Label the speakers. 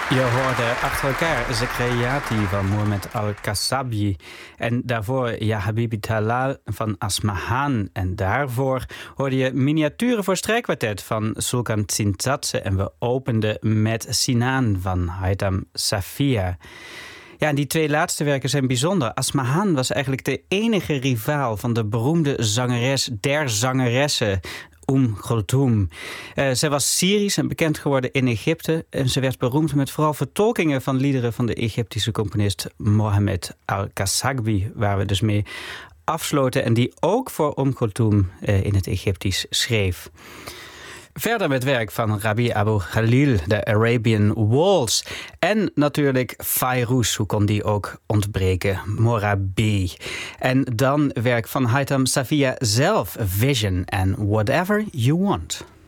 Speaker 1: Je hoorde achter elkaar Zakriyati van Mohamed Al-Kassabi. En daarvoor Ja Habibi Talal van Asmahan. En daarvoor hoorde je Miniaturen voor strijkkwartet van Sulkan Tsintzadze. En we openden met Sinan van Haitham Safia. Ja, en die twee laatste werken zijn bijzonder. Asmahan was eigenlijk de enige rivaal van de beroemde zangeres der zangeressen, Kulthum. Zij was Syrisch en bekend geworden in Egypte. En ze werd beroemd met vooral vertolkingen van liederen van de Egyptische componist Mohamed Al-Kassabi, waar we dus mee afsloten. En die ook voor Kulthum in het Egyptisch schreef. Verder met werk van Rabi Abu Khalil, de Arabian Waltz. En natuurlijk Fairuz, hoe kon die ook ontbreken, Morabi. En dan werk van Haitham Safia zelf, Vision and Whatever You Want.